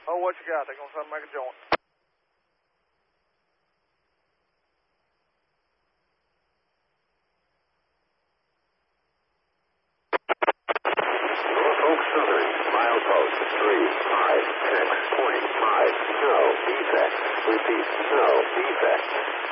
Oh, what you got? They're going to try to make a joint. Norfolk Southern, milepost 356.5, no defect. Repeat, no defect.